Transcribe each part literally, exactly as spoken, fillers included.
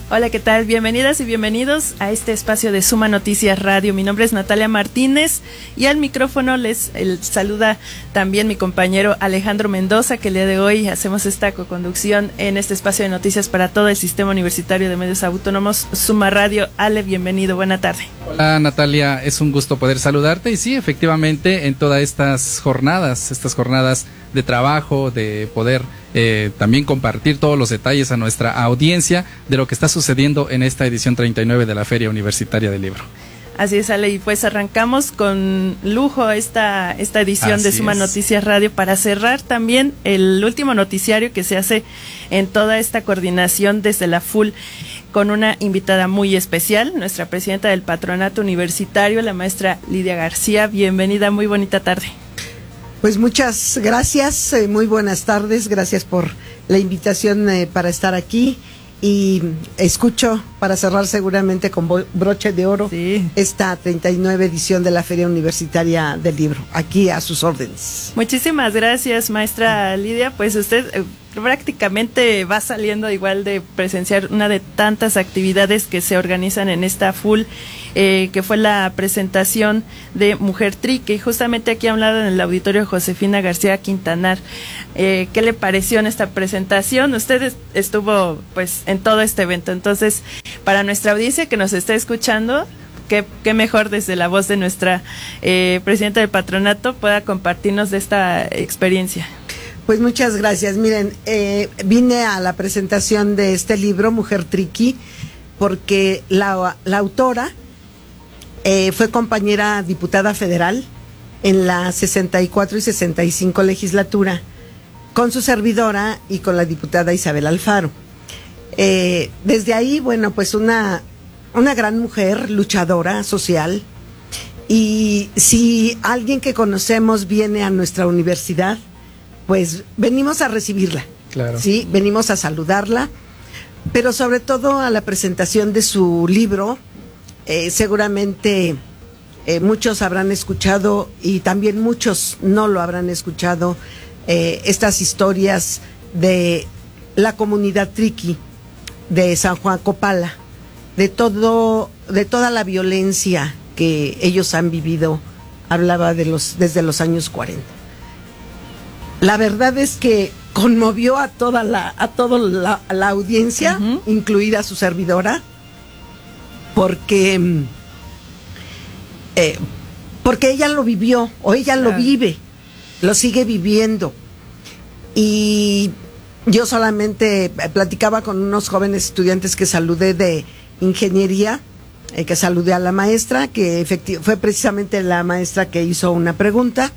Hola, ¿qué tal? Bienvenidas y bienvenidos a este espacio de Suma Noticias Radio. Mi nombre es Natalia Martínez y al micrófono les el, saluda también mi compañero Alejandro Mendoza, que el día de hoy hacemos esta coconducción en este espacio de noticias para todo el Sistema Universitario de Medios Autónomos, Suma Radio. Ale, bienvenido, buena tarde. Hola Natalia, es un gusto poder saludarte y sí, efectivamente, en todas estas jornadas, estas jornadas de trabajo, de poder eh, también compartir todos los detalles a nuestra audiencia de lo que está sucediendo en esta edición treinta y nueve de la Feria Universitaria del Libro. Así es, Ale, y pues arrancamos con lujo esta, esta edición Así de Suma es. Noticias Radio para cerrar también el último noticiario que se hace en toda esta coordinación desde la F U L, con una invitada muy especial, nuestra presidenta del Patronato Universitario, la maestra Lidia García. Bienvenida, muy bonita tarde. Pues muchas gracias, eh, muy buenas tardes, gracias por la invitación eh, para estar aquí y escucho para cerrar seguramente con broche de oro sí. esta treinta y nueve edición de la Feria Universitaria del Libro, aquí a sus órdenes. Muchísimas gracias, maestra Lidia, pues usted eh, prácticamente va saliendo igual de presenciar una de tantas actividades que se organizan en esta F U L, eh, que fue la presentación de Mujer Triqui, y justamente aquí a un lado en el auditorio Josefina García Quintanar. Eh, ¿Qué le pareció en esta presentación? Usted estuvo pues en todo este evento, entonces para nuestra audiencia que nos está escuchando, qué, qué mejor desde la voz de nuestra eh, presidenta del patronato pueda compartirnos de esta experiencia. Pues muchas gracias. Miren, eh, vine a la presentación de este libro, Mujer Triqui, porque la, la autora eh, fue compañera diputada federal en la sesenta y cuatro y sesenta y cinco legislatura, con su servidora y con la diputada Isabel Alfaro. Eh, desde ahí, bueno, pues una, una gran mujer, luchadora social, y si alguien que conocemos viene a nuestra universidad, pues venimos a recibirla, claro. Sí, venimos a saludarla, pero sobre todo a la presentación de su libro. Eh, seguramente eh, muchos habrán escuchado y también muchos no lo habrán escuchado, eh, estas historias de la comunidad triqui de San Juan Copala, de todo, de toda la violencia que ellos han vivido. Hablaba de los desde los años cuarenta. La verdad es que conmovió a toda la a toda la, la audiencia, uh-huh. incluida su servidora, porque eh, porque ella lo vivió, o ella claro. lo vive, lo sigue viviendo. Y yo solamente platicaba con unos jóvenes estudiantes que saludé de ingeniería, eh, que saludé a la maestra, que efecti- fue precisamente la maestra que hizo una pregunta.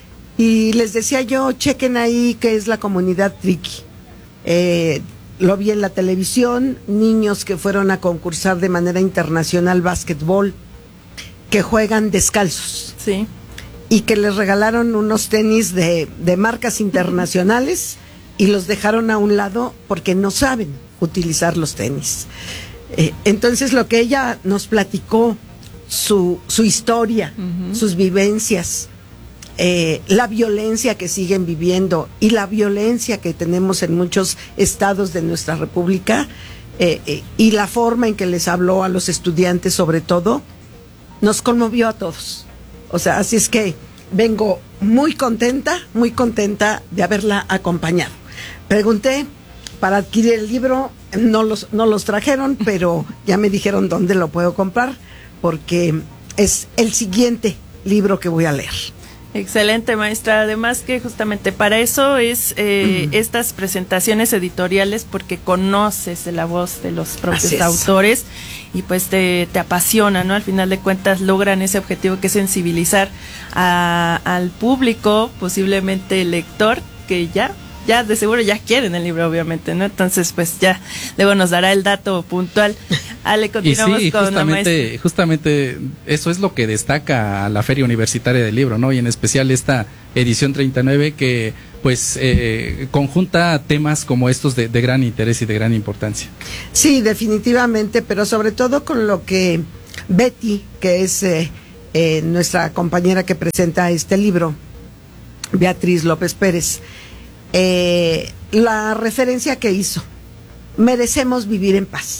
Y les decía yo, chequen ahí qué es la comunidad triqui. Eh, lo vi en la televisión, niños que fueron a concursar de manera internacional básquetbol, que juegan descalzos. Sí. Y que les regalaron unos tenis de, de marcas internacionales y los dejaron a un lado porque no saben utilizar los tenis. Eh, entonces lo que ella nos platicó, su, su historia, uh-huh. sus vivencias, Eh, la violencia que siguen viviendo y la violencia que tenemos en muchos estados de nuestra república, eh, eh, y la forma en que les habló a los estudiantes sobre todo, nos conmovió a todos. O sea, así es que vengo muy contenta, muy contenta de haberla acompañado. Pregunté para adquirir el libro, no los, no los trajeron, pero ya me dijeron dónde lo puedo comprar, porque es el siguiente libro que voy a leer. Excelente, maestra. Además que justamente para eso es eh, uh-huh. estas presentaciones editoriales, porque conoces de la voz de los propios autores y pues te, te apasiona, ¿no? Al final de cuentas logran ese objetivo que es sensibilizar a, al público, posiblemente el lector, que ya ya de seguro ya quieren el libro, obviamente, ¿no? Entonces, pues ya luego nos dará el dato puntual. Ale, continuamos y sí, con justamente, la maestra. Justamente eso es lo que destaca a la Feria Universitaria del Libro, ¿no? Y en especial esta edición treinta y nueve que pues eh, conjunta temas como estos de, de gran interés y de gran importancia. Sí, definitivamente, pero sobre todo con lo que Betty, que es eh, eh, nuestra compañera que presenta este libro, Beatriz López Pérez, eh, la referencia que hizo, merecemos vivir en paz.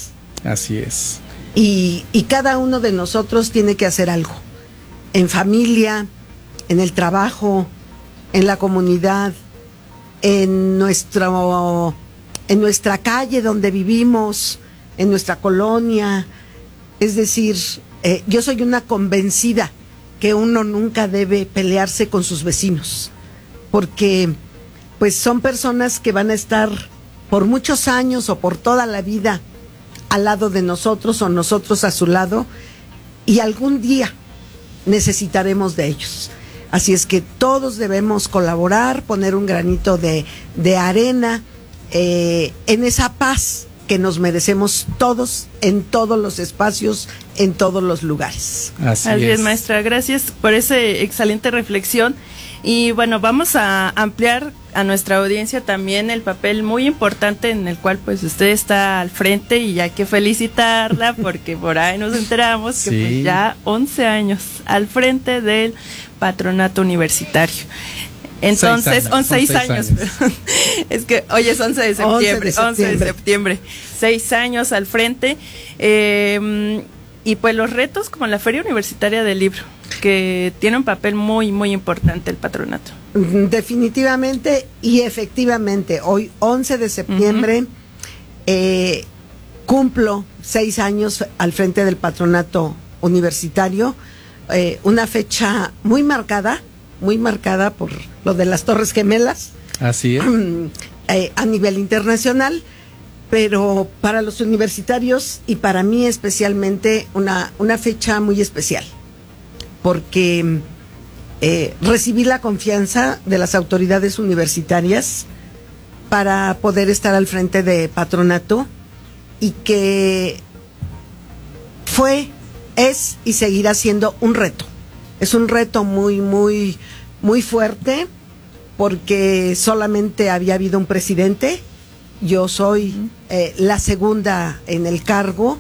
Así es. Y, y cada uno de nosotros tiene que hacer algo, en familia, en el trabajo, en la comunidad, en nuestro, en nuestra calle donde vivimos, en nuestra colonia. Es decir, eh, yo soy una convencida que uno nunca debe pelearse con sus vecinos, porque pues son personas que van a estar por muchos años o por toda la vida al lado de nosotros o nosotros a su lado, y algún día necesitaremos de ellos. Así es que todos debemos colaborar, poner un granito de, de arena eh, en esa paz que nos merecemos todos, en todos los espacios, en todos los lugares. Así, Así es. es, maestra. Gracias por esa excelente reflexión. Y bueno, vamos a ampliar a nuestra audiencia también el papel muy importante en el cual pues usted está al frente, y hay que felicitarla porque por ahí nos enteramos que sí. pues ya once años al frente del patronato universitario. Entonces, seis años, once, seis años, años. Es que hoy es once de septiembre, once de septiembre, seis años al frente. Eh, y pues los retos como la Feria Universitaria del Libro, que tiene un papel muy, muy importante el patronato. Definitivamente y efectivamente, hoy once de septiembre uh-huh. eh, cumplo seis años al frente del patronato universitario, eh, una fecha muy marcada, muy marcada por lo de las Torres Gemelas. Así es. Eh, a nivel internacional, pero para los universitarios y para mí especialmente una, una fecha muy especial, porque eh, recibí la confianza de las autoridades universitarias para poder estar al frente de patronato, y que fue, es y seguirá siendo un reto. Es un reto muy, muy, muy fuerte, porque solamente había habido un presidente. Yo soy eh, la segunda en el cargo,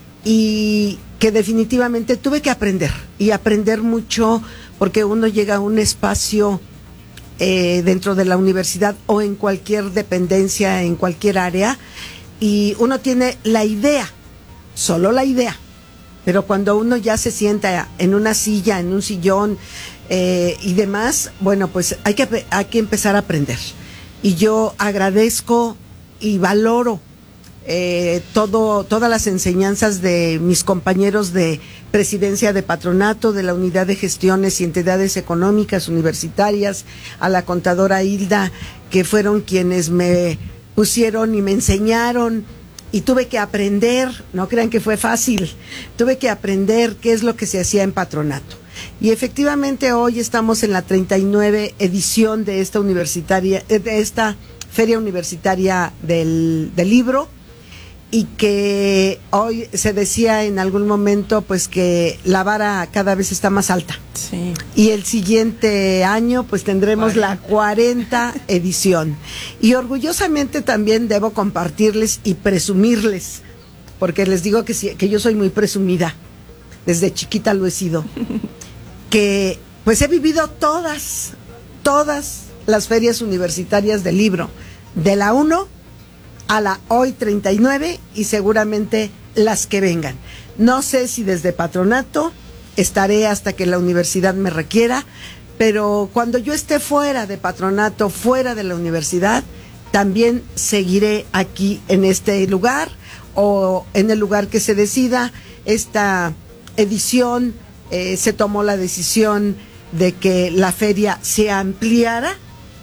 y que definitivamente tuve que aprender, y aprender mucho, porque uno llega a un espacio eh, dentro de la universidad o en cualquier dependencia, en cualquier área, y uno tiene la idea, solo la idea, pero cuando uno ya se sienta en una silla, en un sillón eh, y demás, bueno, pues hay que, hay que empezar a aprender. Y yo agradezco y valoro eh, todo, todas las enseñanzas de mis compañeros de presidencia de patronato, de la unidad de gestiones y entidades económicas universitarias, a la contadora Hilda, que fueron quienes me pusieron y me enseñaron, y tuve que aprender, no crean que fue fácil, tuve que aprender qué es lo que se hacía en patronato. Y efectivamente hoy estamos en la treinta y nueve edición de esta universitaria, de esta Feria Universitaria del, del Libro, y que hoy se decía en algún momento pues que la vara cada vez está más alta. Sí. Y el siguiente año pues tendremos cuarenta. La cuarenta edición. Y orgullosamente también debo compartirles y presumirles, porque les digo que, sí, que yo soy muy presumida, desde chiquita lo he sido, que pues he vivido todas, todas las ferias universitarias del libro, de la uno a la hoy treinta y nueve, y seguramente las que vengan. No sé si desde patronato estaré hasta que la universidad me requiera, pero cuando yo esté fuera de patronato, fuera de la universidad, también seguiré aquí en este lugar o en el lugar que se decida. Esta edición eh, se tomó la decisión de que la feria se ampliara,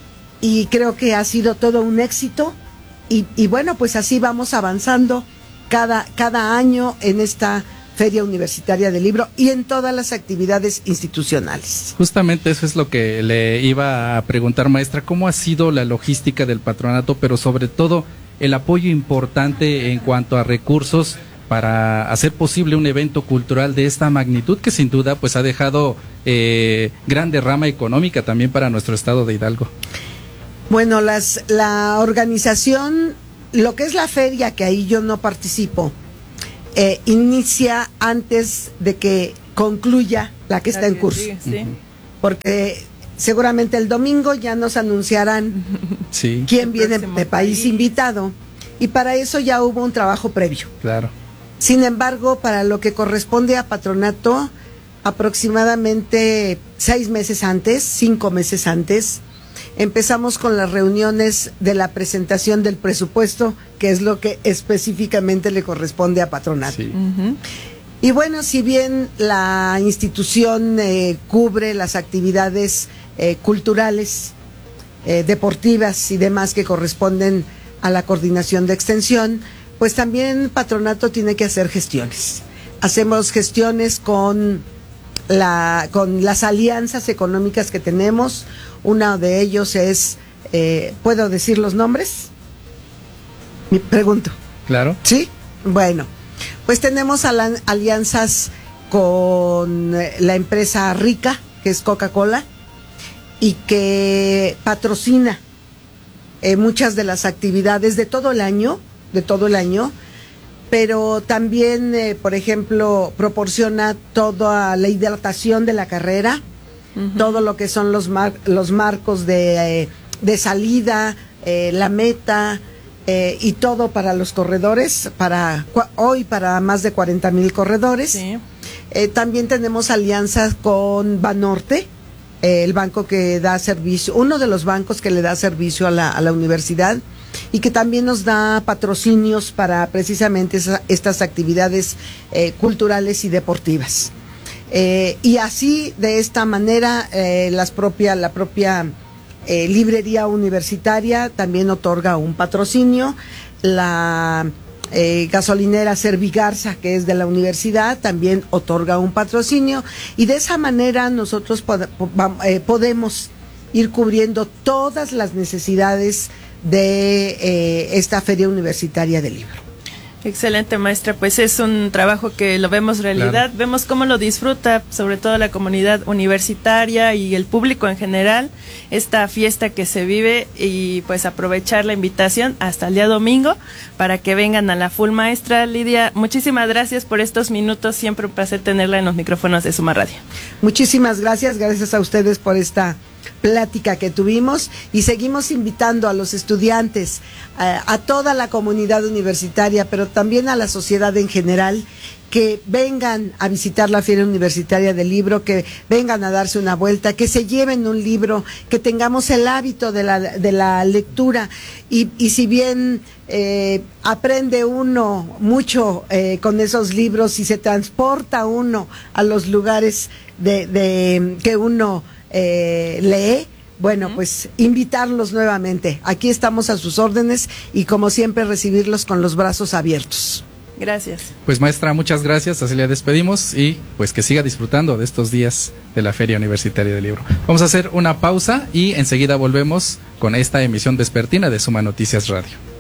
y creo que ha sido todo un éxito. Y, y bueno, pues así vamos avanzando cada, cada año en esta Feria Universitaria del Libro y en todas las actividades institucionales. Justamente eso es lo que le iba a preguntar, maestra, ¿cómo ha sido la logística del patronato, pero sobre todo el apoyo importante en cuanto a recursos para hacer posible un evento cultural de esta magnitud, que sin duda pues ha dejado eh, gran derrama económica también para nuestro estado de Hidalgo? Bueno, las, la organización, lo que es la feria, que ahí yo no participo, eh, inicia antes de que concluya la que está en curso. Sí, sí. Porque seguramente el domingo ya nos anunciarán sí. quién viene de país invitado, y para eso ya hubo un trabajo previo. Claro. Sin embargo, para lo que corresponde a Patronato, aproximadamente seis meses antes, cinco meses antes, empezamos con las reuniones de la presentación del presupuesto, que es lo que específicamente le corresponde a Patronato. Sí. Ujú. Y bueno, si bien la institución eh, cubre las actividades eh, culturales, eh, deportivas y demás que corresponden a la coordinación de extensión, pues también Patronato tiene que hacer gestiones. Hacemos gestiones con la con las alianzas económicas que tenemos. Uno de ellos es, eh, ¿puedo decir los nombres? Me pregunto. Claro. ¿Sí? Bueno, pues tenemos alan- alianzas con eh, la empresa Rica, que es Coca-Cola, y que patrocina eh, muchas de las actividades de todo el año, de todo el año, pero también, eh, por ejemplo, proporciona toda la hidratación de la carrera, Ujú. todo lo que son los mar- los marcos de, eh, de salida, eh, la meta, eh, y todo para los corredores, para cua- hoy para más de cuarenta mil corredores. Sí. Eh, también tenemos alianzas con Banorte, eh, el banco que da servicio, uno de los bancos que le da servicio a la, a la universidad, y que también nos da patrocinios para precisamente esa- estas actividades eh, culturales y deportivas. Eh, y así, de esta manera, eh, las propia, la propia eh, librería universitaria también otorga un patrocinio. La eh, gasolinera Servigarza, que es de la universidad, también otorga un patrocinio. Y de esa manera nosotros pod- po- vam- eh, podemos ir cubriendo todas las necesidades de eh, esta Feria Universitaria del Libro. Excelente, maestra, pues es un trabajo que lo vemos realidad, Claro. vemos cómo lo disfruta sobre todo la comunidad universitaria y el público en general, esta fiesta que se vive, y pues aprovechar la invitación hasta el día domingo para que vengan a la full. Maestra Lidia, muchísimas gracias por estos minutos, siempre un placer tenerla en los micrófonos de Suma Radio. Muchísimas gracias, gracias a ustedes por esta plática que tuvimos, y seguimos invitando a los estudiantes, a, a toda la comunidad universitaria, pero también a la sociedad en general, que vengan a visitar la Feria Universitaria del Libro, que vengan a darse una vuelta, que se lleven un libro, que tengamos el hábito de la, de la lectura, y, y si bien eh, aprende uno mucho eh, con esos libros y se transporta uno a los lugares de, de que uno eh, lee, bueno, pues invitarlos nuevamente. Aquí estamos a sus órdenes, y como siempre recibirlos con los brazos abiertos. Gracias. Pues maestra, muchas gracias, así le despedimos, y pues que siga disfrutando de estos días de la Feria Universitaria del Libro. Vamos a hacer una pausa y enseguida volvemos con esta emisión vespertina de Suma Noticias Radio.